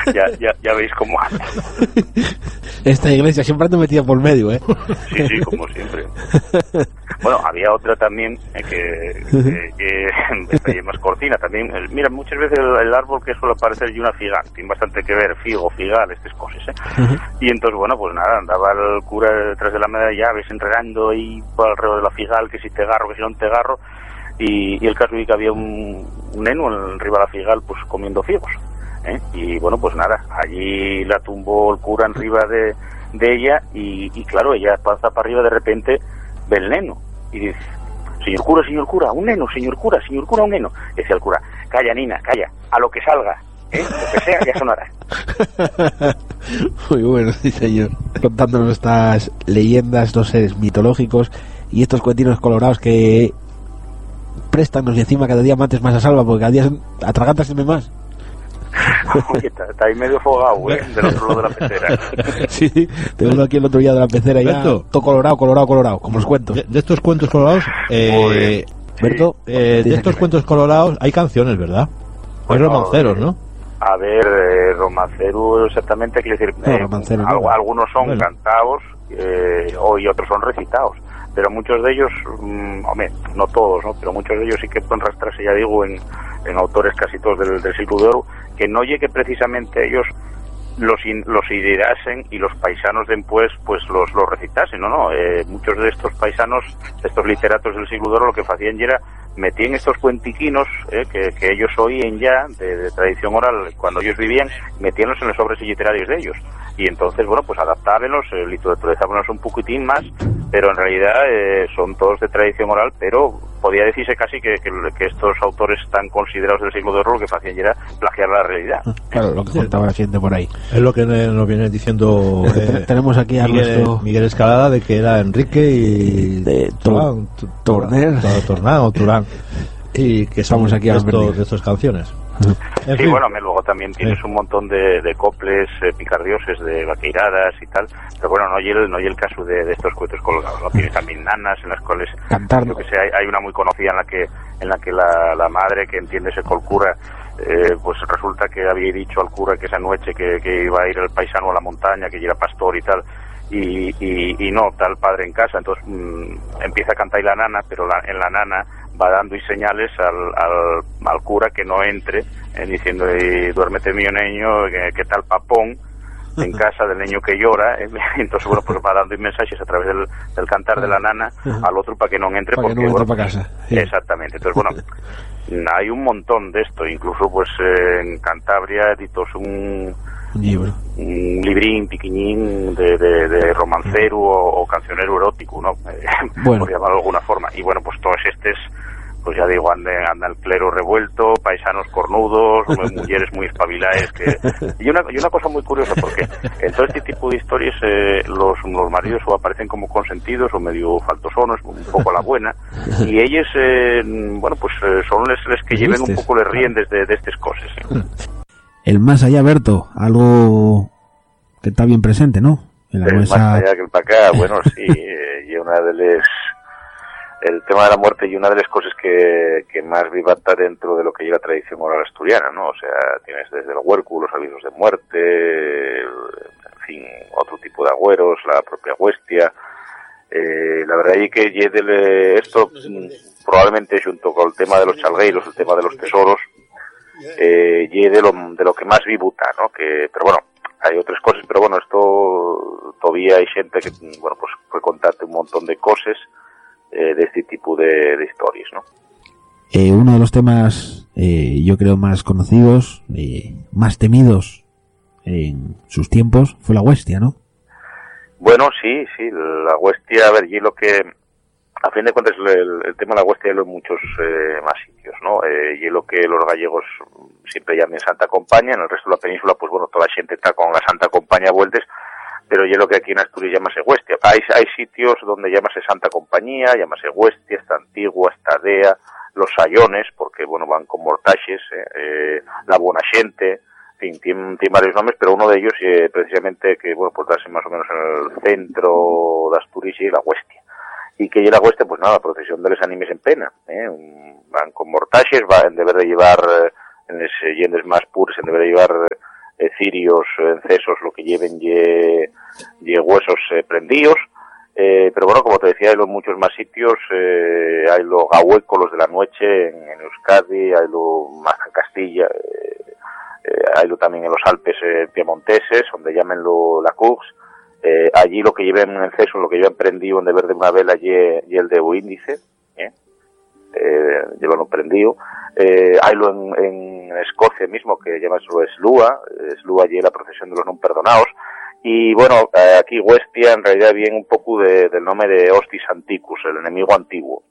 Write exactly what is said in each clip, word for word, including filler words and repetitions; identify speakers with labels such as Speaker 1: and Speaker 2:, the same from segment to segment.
Speaker 1: ya, ya, ya veis cómo anda.
Speaker 2: Esta iglesia siempre anda metida por medio, ¿eh?
Speaker 1: Sí, sí, como siempre. Bueno, había otra también eh, que, que, que está más cortina también. Eh, mira, muchas veces el, el árbol que suele aparecer y una figa, tiene bastante que ver, figo, figal, estas cosas, ¿eh? Uh-huh. Y entonces, bueno, pues nada, andaba el cura detrás de la medalla, ves enredando ahí por alrededor de la figal, que si te agarro, que si no te agarro. Y, y el caso es que había un, un neno arriba de la figal, pues comiendo figos, ¿eh? Y bueno, pues nada, allí la tumbó el cura arriba de, de ella y, y claro, ella pasa para arriba, de repente ve el neno y dice: señor cura, señor cura, un neno, señor cura, señor cura, un neno. Decía el cura: calla, Nina, calla, a lo que salga, ¿eh? Lo que sea, ya sonará.
Speaker 2: Muy bueno, sí, señor. Contándonos estas leyendas, estos seres mitológicos y estos cuentinos colorados que préstanos y encima cada día mates más a salva, porque cada día atragantaseme más.
Speaker 1: Oye, está, está ahí medio fogado, ¿eh? Del otro lado de la pecera.
Speaker 2: Sí, tengo aquí el otro día de la pecera ya, todo colorado, colorado, colorado, como los cuentos.
Speaker 3: De, de estos cuentos colorados, eh,
Speaker 1: sí.
Speaker 3: Berto, eh, de estos cuentos colorados hay canciones, ¿verdad? Bueno, hay romanceros, ¿no?
Speaker 1: A ver, eh, romancero exactamente, quiere decir,
Speaker 2: no,
Speaker 1: eh,
Speaker 2: romancero,
Speaker 1: algo,
Speaker 2: no.
Speaker 1: algunos son
Speaker 2: bueno.
Speaker 1: cantados eh, o, y otros son recitados. Pero muchos de ellos, mmm, hombre, no todos, ¿no? Pero muchos de ellos sí que pueden rastrearse, ya digo, en, en autores casi todos del, del siglo de oro, que no llegue precisamente ellos los in, los ideasen y los paisanos después pues los, los recitasen, no, no, eh, muchos de estos paisanos, de estos literatos del siglo de oro, lo que hacían era metían estos cuentiquinos eh, que, que ellos oían ya de, de tradición oral cuando ellos vivían, metíanlos en los sobres literarios de ellos, y entonces bueno, pues adaptábenlos, eh, literaturalizábenlos un poquitín más, pero en realidad eh, son todos de tradición oral, pero podía decirse casi que, que, que estos autores tan considerados del siglo de oro lo que hacían era plagiar la realidad.
Speaker 2: Claro, lo que contaba la gente por ahí.
Speaker 3: Es lo que nos viene diciendo eh,
Speaker 2: tenemos aquí a
Speaker 3: Miguel,
Speaker 2: nuestro
Speaker 3: Miguel Escalada, de que era Enrique y
Speaker 2: de Turán, Torner,
Speaker 3: Tornán o Turán, y que somos aquí a estos, de estas canciones.
Speaker 1: En sí, fin. Bueno, luego también tienes sí. un montón de, de coples eh, picardioses, de vaqueiradas y tal, pero bueno, no hay el, no hay el caso de, de estos cuentos colgados, ¿no? Tienes también nanas en las cuales,
Speaker 2: cantar,
Speaker 1: yo que sé, hay, hay una muy conocida en la que en la que la, la madre que entiende ese col cura, eh, pues resulta que había dicho al cura que esa noche que, que iba a ir el paisano a la montaña, que era pastor y tal, y, y, y no, está el padre en casa, entonces mmm, empieza a cantar y la nana, pero la, en la nana va dando y señales al, al, al cura que no entre, eh, diciendo: duérmete mío niño, que, que tal papón en casa del niño que llora, eh, entonces bueno, pues va dando mensajes a través del, del cantar de la nana al otro para que no entre,
Speaker 2: para
Speaker 1: porque
Speaker 2: que no entre
Speaker 1: bueno,
Speaker 2: para casa. Sí.
Speaker 1: Exactamente, entonces bueno, hay un montón de esto, incluso pues eh, en Cantabria editos un
Speaker 2: un libro,
Speaker 1: un librín piquiñín de, de, de romancero o, o cancionero erótico, ¿no? Bueno. Por llamarlo de alguna forma. Y bueno, pues todos estos, pues ya digo, anda, anda el clero revuelto, paisanos cornudos, mujeres muy espabiladas, que... Y una, y una cosa muy curiosa, porque en todo este tipo de historias eh, los, los maridos o aparecen como consentidos o medio faltosonos, un poco a la buena, y ellos, eh, bueno, pues eh, son los, los que lleven un poco les riendes de, de estas cosas. ¿eh?
Speaker 2: El más allá, Berto, algo que está bien presente, ¿no?
Speaker 1: En la el mesa... más allá que el para acá, bueno, sí, eh, y una de las... El tema de la muerte y una de las cosas que, que más vivata dentro de lo que lleva tradición oral asturiana, ¿no? O sea, tienes desde el huerco, los avisos de muerte, en fin, otro tipo de agüeros, la propia huestia. Eh, la verdad es que de esto, probablemente junto con el tema de los chalgueiros, el tema de los tesoros, eh, y de lo, de lo que más vivuta, ¿no? Que, pero bueno, hay otras cosas, pero bueno, esto todavía hay gente que, bueno, pues puede contarte un montón de cosas eh, de este tipo de, de historias, ¿no?
Speaker 2: Eh, uno de los temas, eh, yo creo, más conocidos, eh, más temidos en sus tiempos, fue la huestia, ¿no?
Speaker 1: Bueno, sí, sí, la huestia, a ver, y lo que... A fin de cuentas, el, el tema de la huestia lo en muchos eh, más sitios, ¿no? Eh, y lo que los gallegos siempre llaman Santa Compaña, en el resto de la península, pues bueno, toda la gente está con la Santa Compaña a vueltas, pero y lo que aquí en Asturias llámase huestia. Hay, hay sitios donde llámase Santa Compañía, llámase huestia, está Antigua, está Dea, los sayones, porque bueno, van con mortaches, eh, eh, la buena gente, en fin, tienen, tienen varios nombres, pero uno de ellos, eh, precisamente, que bueno, pues darse más o menos en el centro de Asturias, y la huestia. Y que llega la hueste, pues nada, procesión de los animes en pena, ¿eh? Van con mortaches, van en deber de llevar, eh, en los yendes más puros, en deber de llevar eh, cirios en cesos lo que lleven ye, ye huesos eh, prendidos. Eh, pero bueno, como te decía, hay los muchos más sitios, eh, hay los gahuecos, los de la noche en, en Euskadi, hay lo más en Castilla, eh, eh, hay lo también en los Alpes eh, piemonteses, donde llamen lo la Cux. Eh, allí lo que lleven en el ceso, lo que llevan prendido en deber de una vela y, y el de índice, ¿eh? Eh, llevanlo prendido. Eh, hay lo en, en Escocia mismo, que llaman lo Slua, Slua y la procesión de los no perdonados. Y bueno, eh, aquí Huestia en realidad viene un poco de, del nombre de Hostis Anticus, el enemigo antiguo.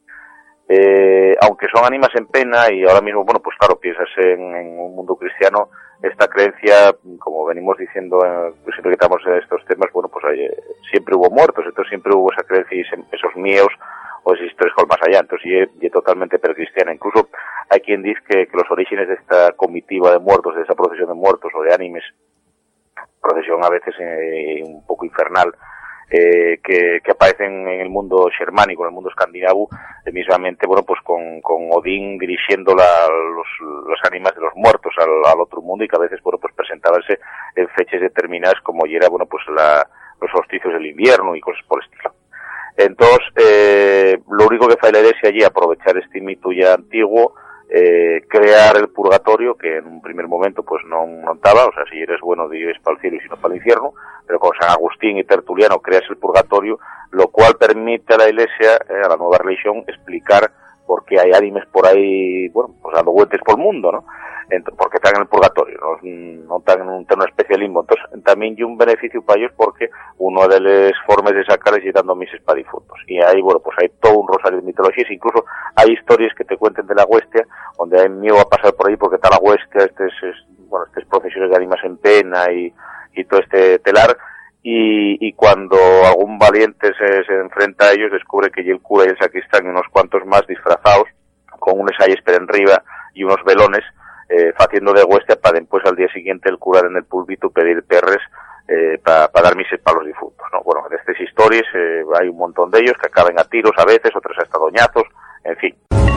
Speaker 1: Eh, aunque son ánimas en pena, y ahora mismo, bueno, pues claro, piensas en, en un mundo cristiano, esta creencia, como venimos diciendo eh, siempre que estamos en estos temas, bueno, pues hay, eh, siempre hubo muertos, entonces siempre hubo esa creencia y esos miedos o esas historias con más allá, entonces y, y totalmente precristiana. Incluso hay quien dice que, que los orígenes de esta comitiva de muertos, de esa procesión de muertos o de ánimes, procesión a veces eh, un poco infernal, eh, que, que aparecen en el mundo germánico, en el mundo escandinavo, eh, mismamente, bueno, pues con, con Odín dirigiendo la, los, los ánimas de los muertos al, al otro mundo, y que a veces, bueno, pues presentábanse en fechas determinadas como ya era, bueno, pues la, los solsticios del invierno y cosas por el estilo. Entonces, eh, lo único que fa la Iglesia allí, aprovechar este mito ya antiguo, Eh, crear el purgatorio, que en un primer momento pues no, no estaba, o sea, si eres bueno vives para el cielo y si no para el infierno, pero con San Agustín y Tertuliano creas el purgatorio, lo cual permite a la Iglesia, eh, a la nueva religión, explicar por qué hay ánimes por ahí, bueno, pues dando vueltas por el mundo, ¿no? Entonces, porque están en el purgatorio, no, no están en un terreno especial limbo. Entonces, también hay un beneficio para ellos porque uno de las formas de sacarles es dando mises para difuntos. Y ahí, bueno, pues hay todo un rosario de mitologías, incluso hay historias que te cuenten de la Huestia, donde hay miedo a pasar por ahí porque está la Huestia, este es, es bueno, estas procesiones de ánimas en pena y, y todo este telar, y, y cuando algún valiente se, se enfrenta a ellos, descubre que y el cura y el sacristán y unos cuantos más disfrazados, con unos ayes per arriba y unos velones, eh, haciendo de Huestia para después al día siguiente el curar en el púlpito pedir perres eh, para pa dar mises para los difuntos, ¿no? Bueno, de estas historias eh, hay un montón de ellos que acaban a tiros a veces, otros hasta doñazos, en fin.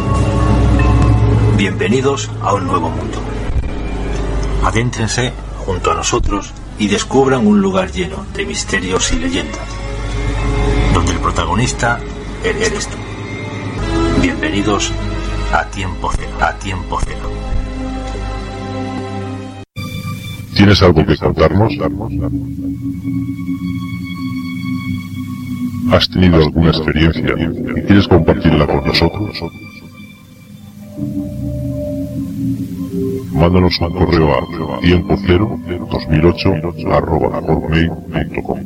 Speaker 4: Bienvenidos a un nuevo mundo. Adéntrense junto a nosotros y descubran un lugar lleno de misterios y leyendas, donde el protagonista eres tú. Bienvenidos a Tiempo Cero, a Tiempo Cero.
Speaker 5: ¿Tienes algo que contarnos? ¿Has tenido alguna experiencia y quieres compartirla con nosotros? Mándanos un correo a tiempo cero dos mil ocho arroba hotmail punto com.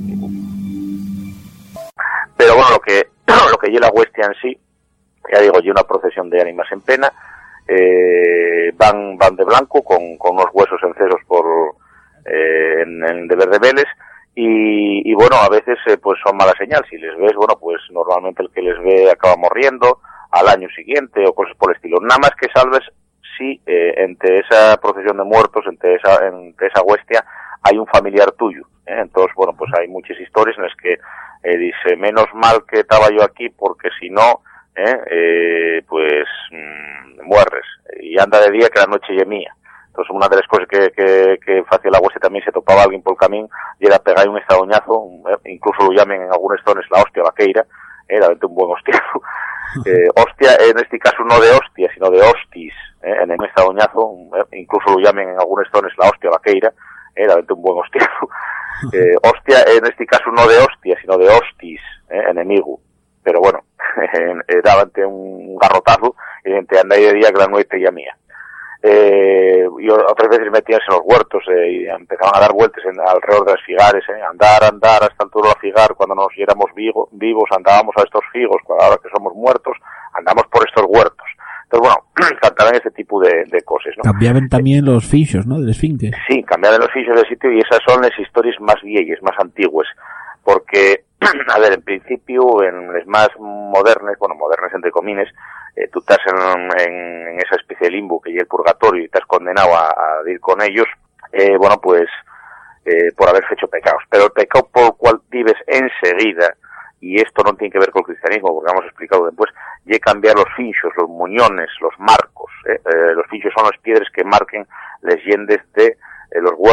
Speaker 1: Pero bueno, lo que lo que lleva la Huestia en sí, ya digo, y una procesión de ánimas en pena, eh, van van de blanco con, con unos huesos encesos por eh, en, en deber de veles, y, y bueno, a veces eh, pues son mala señal. Si les ves, bueno, pues normalmente el que les ve acaba muriendo al año siguiente o cosas por el estilo. Nada más que salves si eh, entre esa procesión de muertos, entre esa, entre esa Huestia, hay un familiar tuyo, ¿eh? Entonces, bueno, pues hay muchas historias en las que eh, dice, menos mal que estaba yo aquí, porque si no, eh, eh, pues mmm, mueres, y anda de día que la noche es mía. Entonces, una de las cosas que, que, que hacía la Huestia también, se topaba alguien por el camino y era pegar un estadoñazo, eh, incluso lo llamen en algunas zonas la hostia vaqueira, era eh, un buen hostiazo. Eh, hostia, en este caso no de hostia, sino de hostis, eh, en un estadoñazo, eh, incluso lo llamen en algunas zonas la hostia vaqueira, era eh, un buen hostiazo. Eh, hostia, en este caso no de hostia, sino de hostis, eh, enemigo. Pero bueno, eh, daba un garrotazo y gente anda ahí de día que la noche ya mía. Eh, y otras veces metíanse en los huertos eh, y empezaban a dar vueltas en, alrededor de las figares, eh, andar, andar hasta el turno a figar. Cuando nos éramos vivo, vivos andábamos a estos figos, ahora que somos muertos andamos por estos huertos. Entonces bueno, cantaban ese tipo de, de cosas, ¿no?
Speaker 2: Cambiaban también los fichos, ¿no? Del esfinge.
Speaker 1: Sí, cambiaban los fichos del sitio, y esas son las historias más viejas, más antiguas, porque a ver, en principio en las más modernas, bueno, modernas entre comines, Eh, tú estás en, en, en esa especie de limbo que es el purgatorio y estás condenado a, a ir con ellos, eh, bueno, pues eh, por haber hecho pecados. Pero el pecado por el cual vives enseguida, y esto no tiene que ver con el cristianismo, porque hemos explicado después, y cambiar los finchos, los muñones, los marcos. Eh, eh, los finchos son las piedras que marquen leyendas de eh, los huertos